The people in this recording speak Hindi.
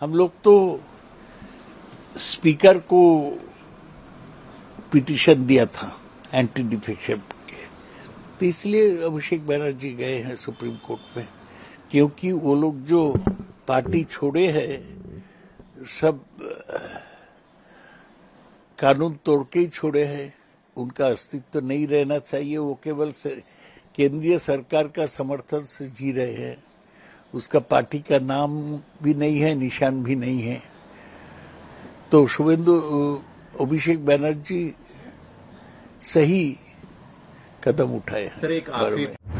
हम लोग तो स्पीकर को पिटीशन दिया था एंटी डिफेक्शन के, तो इसलिए अभिषेक बनर्जी गए हैं सुप्रीम कोर्ट में, क्योंकि वो लोग जो पार्टी छोड़े हैं सब कानून तोड़ के ही छोड़े हैं, उनका अस्तित्व तो नहीं रहना चाहिए। वो केवल केंद्रीय सरकार का समर्थन से जी रहे हैं, उसका पार्टी का नाम भी नहीं है, निशान भी नहीं है। तो शुभेंदु अभिषेक बनर्जी सही कदम उठाए। सर, एक आखिरी